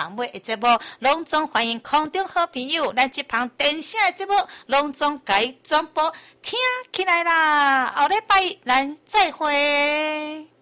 网尾的节目，隆总欢迎空中好朋友，咱这旁电视的节目，隆总改转播听起来啦，后礼拜咱再会。